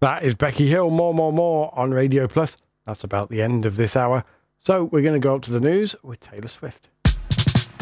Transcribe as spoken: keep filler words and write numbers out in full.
That is Becky Hill, More, More, More on Radio Plus. That's about the end of this hour. So we're going to go up to the news with Taylor Swift.